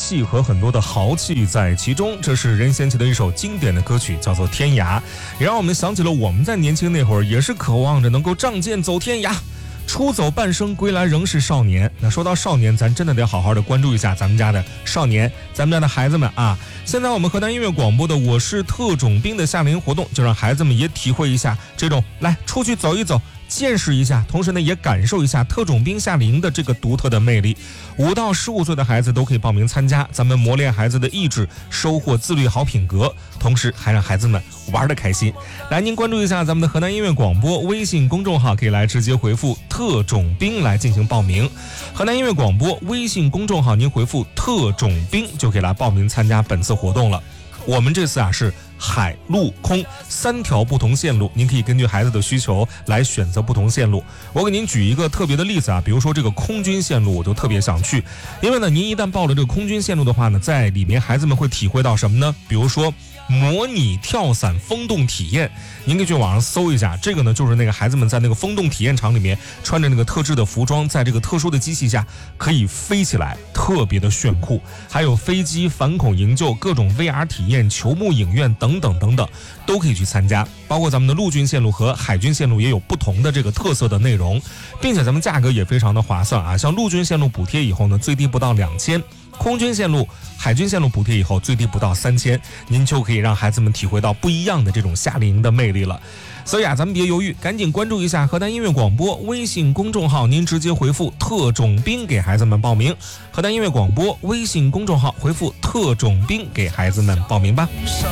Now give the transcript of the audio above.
气和很多的豪气在其中。这是任贤齐的一首经典的歌曲，叫做《天涯》，也让我们想起了我们在年轻那会儿也是渴望着能够仗剑走天涯，出走半生归来仍是少年。那说到少年，咱真的得好好的关注一下咱们家的少年，咱们家的孩子们啊。现在我们河南音乐广播的我是特种兵的夏令营活动，就让孩子们也体会一下这种来出去走一走，见识一下，同时呢也感受一下特种兵夏令营的这个独特的魅力。5到15岁的孩子都可以报名参加，咱们磨练孩子的意志，收获自律好品格，同时还让孩子们玩得开心。来，您关注一下咱们的河南音乐广播微信公众号，可以来直接回复特种兵来进行报名。河南音乐广播微信公众号，您回复特种兵就可以来报名参加本次活动了。我们这次是海陆空3条不同线路，您可以根据孩子的需求来选择不同线路。我给您举一个特别的例子啊，比如说这个空军线路，我就特别想去，因为呢，您一旦报了这个空军线路的话呢，在里面孩子们会体会到什么呢？比如说模拟跳伞风洞体验，您可以去网上搜一下，这个呢就是那个孩子们在那个风洞体验场里面穿着那个特制的服装，在这个特殊的机器下可以飞起来，特别的炫酷。还有飞机反恐营救、各种 VR 体验、球幕影院等等等等，都可以去参加。包括咱们的陆军线路和海军线路也有不同的这个特色的内容，并且咱们价格也非常的划算啊。像陆军线路补贴以后呢，最低不到2000。空军线路、海军线路补贴以后，最低不到3000，您就可以让孩子们体会到不一样的这种夏令营的魅力了。所以啊，咱们别犹豫，赶紧关注一下河南音乐广播微信公众号，您直接回复特种兵给孩子们报名。河南音乐广播微信公众号回复特种兵给孩子们报名吧。